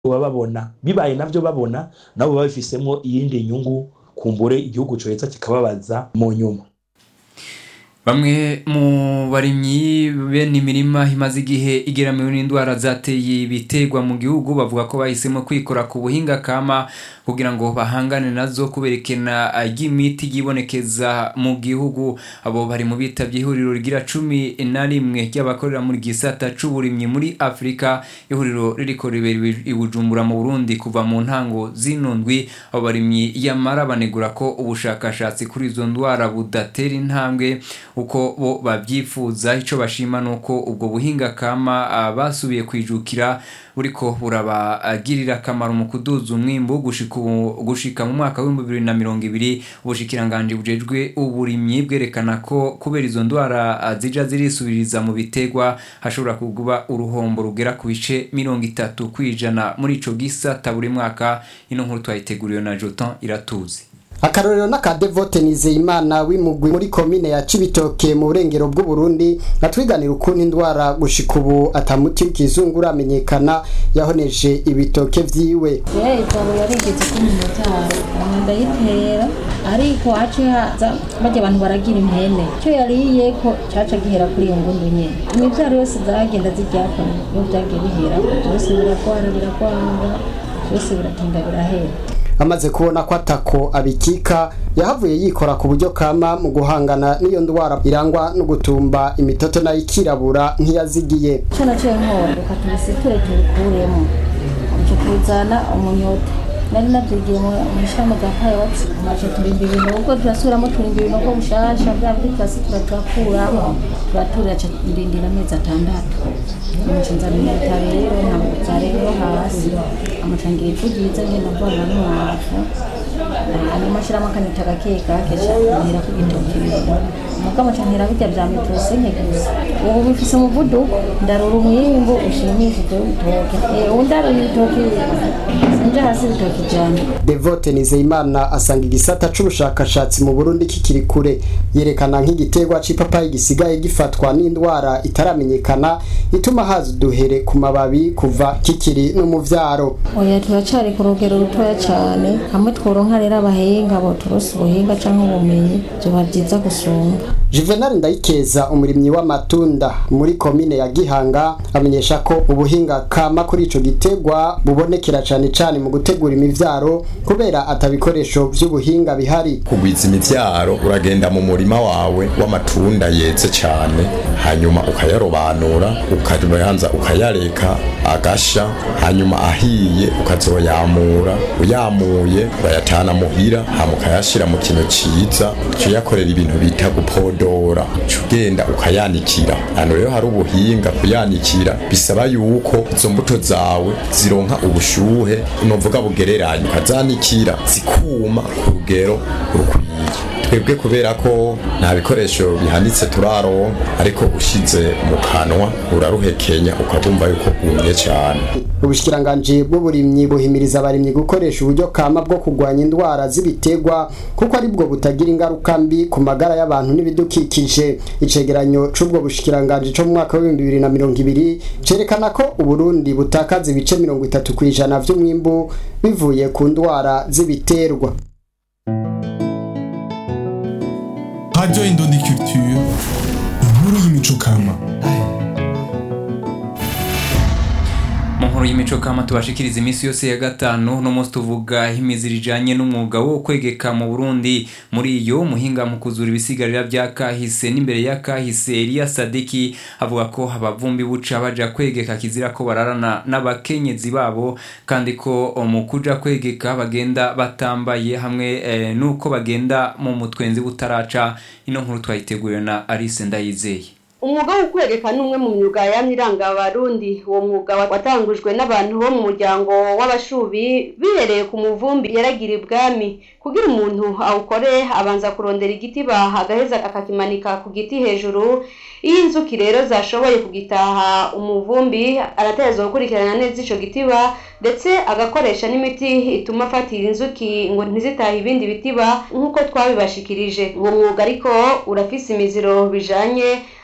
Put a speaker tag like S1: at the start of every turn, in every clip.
S1: babona bibaye navyo babona nabo babifisemo iyindi nyungu kumbure igihugu coheza kikababaza mu nyuma.
S2: Bamwe mu barimyi bene imirima imaze igihe igeramiwe n'indwara zateye ibitegwa mu gihugu bavuga ko bahisemo kwikora ku buhinga kama kugira ngo bahangane nazo kuberekena y'imiti yibonekeza mu gihugu. Abo bari mu bitavye ihuriro rigira 11 ry'abakorera muri gisata c'uburimyi muri Afrika. Ihuriro ririko ribera i Bujumbura mu Burundi kuva mu ntango z'inundwi. Abo barimyi yamara banegura ko ubushakashatsi kuri izo ndwara budatera intambwe uko bo babyifuza. Ico bashima nuko ubwo buhinga kama basubiye kwijukira uriko burabagirira akamaro mu kuduza umwimbo gushika mu mwaka wa 2020. Ubushikiranganje bujejwe uburimyi bwerekana ko kubera izo ndwara zija zirisubiriza mu bitegwa hashobora kuguba uruhombo rugera ku bice 30% muri ico gisata buri mwaka. Ino nkuru twayiteguriwe na Jotan Iratuzi.
S3: Akarorero n'akadevote Nizeyimana w'imugwi muri komine ya Cibitoke mu burengero bw'u Burundi atwiganira ukuntu indwara gushika ubu atamuti w'ikizungura amenyekana yahoneje ibitoke vyiwe.
S4: Ijabo yarigeze ku mutaro ndayitera ariko ace haza baje abantu baragira impene cyo yariye ko caca gihera kuri iyo ngundu nyene imivyaro yose zaragenda ziryako yo byagiye bihera byose birakwanga byose biratinda birahera.
S3: Amaze kubona ko atako abikika yahavuye yikora ku buryo kama mu guhangana n'iyo ndwara irangwa no gutumba imitoto nayo ikirabura ntiyazigiye.
S4: Cyo cyo nkora ukatusiture tukuremo cyo kuzana umunyote nari nabyigiye mu shamba ga payotsi amaje turimba ibintu uko turasubiramo turimba ibintu ko bushasha bya buri twasi turakuramo turatura irindira amezi 6 umucinza rero ntabwo zarero hasi amucangira ifugiza ngenda mbona n'umwafu amashiramo kanita gakeka kesha ngira ku gitoki mugamo cyantera bijya bya mitrose nteguza ubu bifise umuvuduko ndarura umwimbo ushimishije utoke undaro y'utoki sinja hasi utoki cyane.
S3: Devote Nizeyimana asanga igisata c'ubushakashatsi mu Burundi kikiri kure yerekana nk'igitegwa c'ipapayi gisigaye gifatwa n'indwara itaramenyekana ituma haza duhere ku mababi kuva kikiri no mu vyaro.
S4: Oya turacari ku rugero rutoya cyane hamwe tworonka rero abahinga bo turose ubuhinga canke ubumenyi byo bavyiza gusumba.
S3: Juvenal Ndayikeza umurimyi w'amatunda muri komine ya Gihanga amenyesha ko ubuhinga kama kuri ico gitegwa bubonekera cyane mu gutegura imivyaro kubera atabikoresho vy'ubuhinga bihari.
S5: Kugwiza imivyaro uragenda mu murima wawe w'amatunda yeze cyane hanyuma ukayarobanura ukabanza ukayareka agasha hanyuma ahiye ukazoyamura uyamuye bayatana muhira hama ukayashira mu kintu ciza cyakorera ibintu bita gupodora cugenda ukayanikira. Hano rero hari ubuhinga kuyanikira bisaba yuko izo mbuto zawe zironka ubushuhe novuga bugereranye ukazanikira zikuma ku rugero rukwiye. Twebwe kubera ko nta bikoresho bihanitse turaronka ariko ushize mu kanwa uraruhekenya ukagumva yuko umye cyane.
S3: Ubushikiranganje bw'uburimyi buhimiriza abarimyi gukoresha uburyo kama bwo kugwanya indwara z'ibitegwa kuko ari bwo butagira ingaruka mbi ku magara y'abantu n'ibidukikije. Icegeranyo c'ubwo bushikiranganje cyo mu mwaka wa 2020 cerekana ko Uburundi butakaza ibice 30% vy'umwimbu bivuye ku ndwara z'ibiterwa.
S6: Radio Indondi Culture, inkuru y'imico kama.
S2: Munkuru y'imico kama tubashikiriza imisi yose ya gatanu no musi tuvuga imizirijanye n'umwuga wo kwegeka mu Burundi. Muri iyo muhinga mu kuzura ibisigarira bya kahise n'imbere ya kahise Elia Sadiki avuga ko abavumbi buca baja kwegeka kizira ko bararana n'abakenyezi babo kandi ko mu kuja kwegeka bagenda batambaye hamwe nuko bagenda mu mutwenzi butaraca. Ino nkuru twayiteguriwe na Alice Ndayizeye.
S7: Umwuga wo kwegeka numwe mu myuga yamyiranga abarundi. Uwo mwuga watangujwe n'abantu bo mu muryango w'abashubi bihereye ku muvumbi yaragira ibwami. Kugira umuntu awukore abanza kurondera igiti bahagaheza akakimanika ku giti hejuru. Iyo inzuki rero zashoboye kugitaha umuvumbi arateza gukurikirana neza ico gitiba ndetse agakoresha n'imiti ituma afatira inzuki ngo ntizitahe ibindi bitiba nk'uko twabibashikirije. Uwo mwuga ariko urafise imiziro bijanye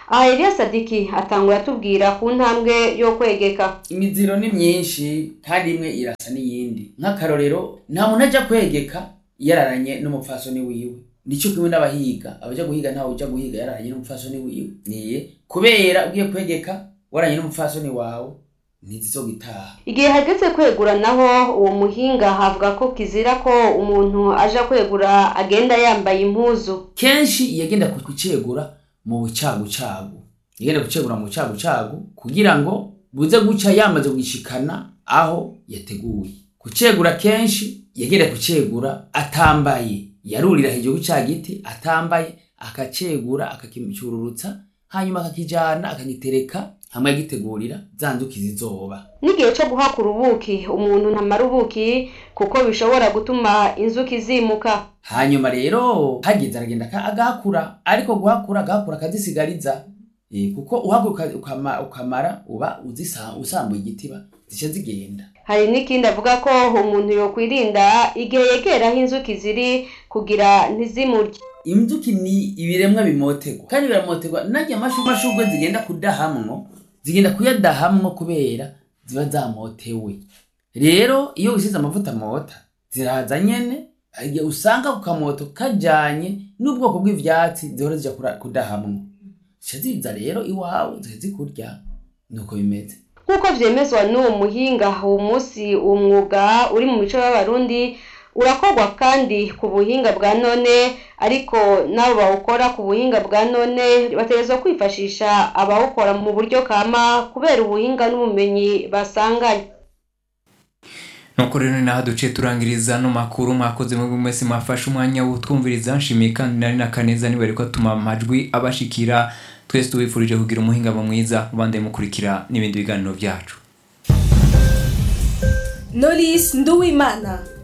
S7: aha Elias Sadiki atangura tubwira ku ntambwe yo kwegeka.
S8: Imiziro ni myinshi kandi imwe irasa n'iyindi. Nk'akarorero nta muntu ajya kwegeka yararanye n'umupfasoni wiwe. Nico kimwe n'abahiga, abaja guhiga ntawe uja guhiga yararanye n'umupfasoni wiwe. Niye kubera ugiye kwegeka waranye n'umupfasoni wawe ntizizogitaha. Igihe hageze kwegura naho uwo muhinga havuga ko kizira ko umuntu aja kwegura agenda yambaye impuzu. Kenshi yagenda kucegura mu bucagucagu. Yagenda kucegura mu bucagucagu kugira ngo buze guca yamaze kugishikana aho yateguye. Kucegura kenshi yagenda kucegura atambaye. Yarurira hejuru cya giti atambaye akacegura akakimicururutsa hanyuma akakijana akagitereka hamwe yagitegurira zanduki zizoba. Nigihe cyo guhakura ubuki umuntu ntamara ubuki kuko bishobora gutuma inzuki zimuka. Hanyuma rero hageze aragenda agakura ariko guhakura akazisigariza kuko uhaguruka ukamara uba usambuye igitiba zice zigenda. Hari n'ikindi avuga ko umuntu yokwirinda igihe yegeraho inzuki ziri kugira ntizimurye. Inzuki ni ibiremwa bimotegwa kandi biramotegwa najye amashugwe zigenda kuyadahamwo kubera ziba zamotewe. Rero iyo usize amavuta mota ziraza nyene igihe usanga ku kamoto kajanye n'ubwoko bw'ivyatsi zihora zija kudahamwo ziza rero iwawe zikurya nuko bimeze. Nkuko vyemezwa n'uwo muhinga uwo munsi umwuga uri mu mico y'abarundi urakorwa kandi ku buhinga bwa none ariko nabo bawukora ku buhinga bwa none bategerezwa kwifashisha abawukora mu buryo kama kubera ubuhinga n'ubumenyi basanganye.
S2: Nuko rero naho duce turangiriza no makuru mwakoze mu mwese mwafashe umwanya wo twumviriza nshimika nari nakaneza niba ariko atuma amajwi abashikira twese tubifurije kugira umuhinga mwiza ubande mukurikira n'ibindi biganiro byacu.
S9: Knowless Nduwimana.